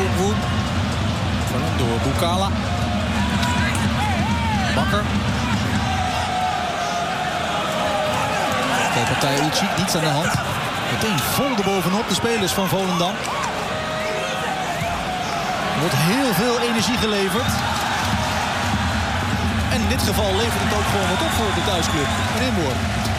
Ojongwu. Verlengd door Bukala. Bakker. Partij Uchi, niets aan de hand. Meteen vol erbovenop de spelers van Volendam. Er wordt heel veel energie geleverd. En in dit geval levert het ook gewoon wat op voor de thuisclub in Inborn.